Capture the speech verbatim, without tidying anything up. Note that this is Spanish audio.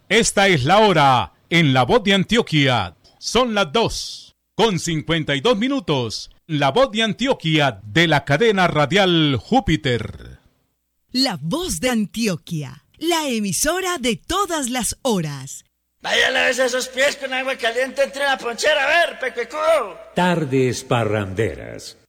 Esta es la hora en La Voz de Antioquia. Son las dos con cincuenta y dos minutos. La Voz de Antioquia de la cadena radial Júpiter. La Voz de Antioquia, la emisora de todas las horas. Vaya, laves esos pies con agua caliente entre la ponchera, a ver, pecuecudo. Tardes parranderas.